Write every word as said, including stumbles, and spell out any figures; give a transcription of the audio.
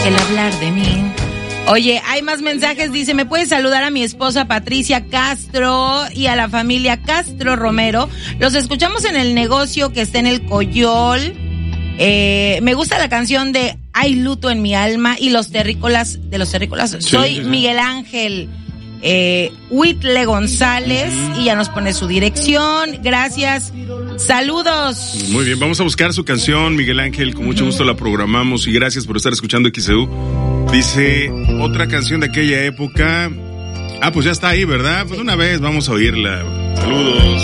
el hablar de mí. Oye, hay más mensajes, dice, ¿me puedes saludar a mi esposa Patricia Castro y a la familia Castro Romero? Los escuchamos en el negocio que está en el Coyol. Eh, me gusta la canción de Hay luto en mi alma y los terrícolas, de los terrícolas. Sí, soy sí, sí. Miguel Ángel eh, Huitle González y ya nos pone su dirección. Gracias. Saludos. Muy bien, vamos a buscar su canción, Miguel Ángel. Con mucho uh-huh. gusto la programamos y gracias por estar escuchando X E U. Dice, otra canción de aquella época. Ah, pues ya está ahí, ¿verdad? Pues una vez vamos a oírla. Saludos.